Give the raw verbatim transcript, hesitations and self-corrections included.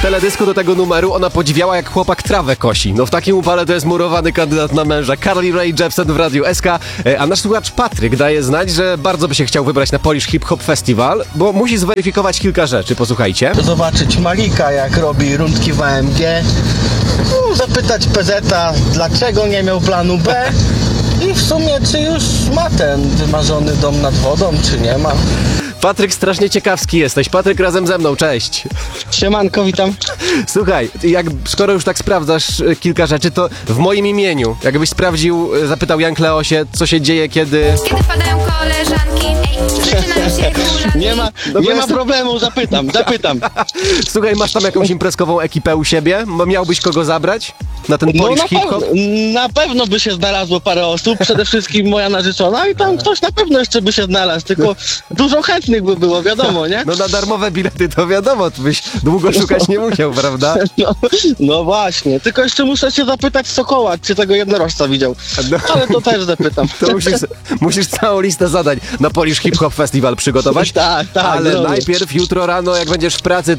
teledysku do tego numeru ona podziwiała, jak chłopak trawę kosi. No w takim upale to jest murowany kandydat na męża. Carly Rae Jepsen w Radiu S K. E, A nasz słuchacz Patryk daje znać, że bardzo by się chciał wybrać na Polish Hip Hop Festival, bo musi zweryfikować kilka rzeczy. Posłuchajcie. Zobaczyć Malika, jak robi rundki w A M G. No, zapytać P Z a, dlaczego nie miał planu B. I w sumie, czy już ma ten wymarzony dom nad wodą, czy nie ma. Patryk, strasznie ciekawski jesteś. Patryk razem ze mną, cześć. Siemanko, witam. Słuchaj, jak skoro już tak sprawdzasz e, kilka rzeczy, to w moim imieniu, jakbyś sprawdził, e, zapytał Jan Kleosie, co się dzieje, kiedy... Kiedy padają koleżanki, ej, zaczynają się hulanki. Nie ma, No nie bo ma jest- problemu, zapytam, zapytam. Słuchaj, masz tam jakąś imprezkową ekipę u siebie? M- Miałbyś kogo zabrać na ten No Polish na, Hip Hop? pew- na pewno by się znalazło parę osób, przede wszystkim moja narzeczona i tam ktoś na pewno jeszcze by się znalazł, tylko dużo chętnych by było, wiadomo, nie? No na darmowe bilety to wiadomo, to byś długo szukać nie musiał, prawda? No, no właśnie, tylko jeszcze muszę się zapytać Sokoła, czy tego jednorożca widział, No. ale to też zapytam. To musisz, musisz całą listę zadań na Polish Hip Hop Festival przygotować. Tak, tak, Ale zrobię. najpierw jutro rano, jak będziesz w pracy,